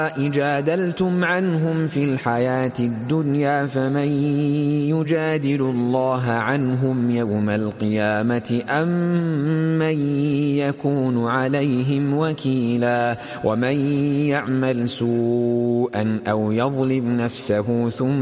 جادلتم عنهم في الحياة الدنيا فمن يجادل الله عنهم يوم القيامة أم من يكون عليهم وكيلا ومن يعمل سوءا أو يظلم نفسه ثم